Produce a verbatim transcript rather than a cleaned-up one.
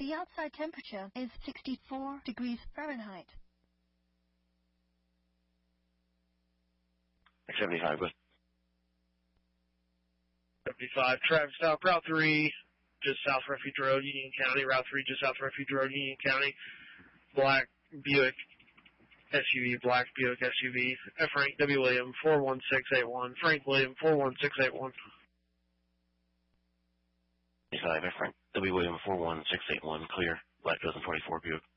The outside temperature is sixty-four degrees Fahrenheit. seventy-five, good. seventy-five, Travis South, Route three, just south Refuge Road, Union County. Route three, just south Refuge Road, Union County. Black Buick S U V, Black Buick S U V. F. Frank W. William, four one six eight one. Frank William, four one six eight one. seventy-five, F. Frank W. William, four one six eight one, clear. Black two thousand twenty-four Buick.